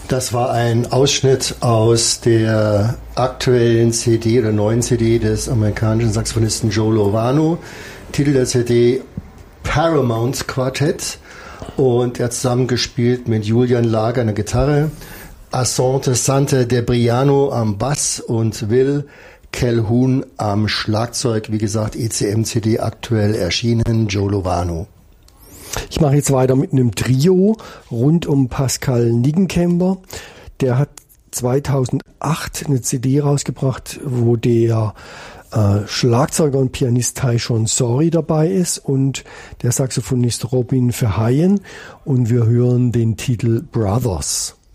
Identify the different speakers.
Speaker 1: Das war ein Ausschnitt aus der aktuellen CD oder neuen CD des amerikanischen Saxophonisten Joe Lovano. Titel der CD Paramount Quartett. Und er hat zusammengespielt mit Julian Lager an der Gitarre, Asante Sante de Briano am Bass und Will Calhoun am Schlagzeug. Wie gesagt, ECM-CD aktuell erschienen, Joe Lovano.
Speaker 2: Ich mache jetzt weiter mit einem Trio rund um Pascal Niggenkemper. Der hat 2008 eine CD rausgebracht, wo der Schlagzeuger und Pianist Tyshawn Sorey dabei ist und der Saxophonist Robin Verheyen. Und wir hören den Titel Brothers.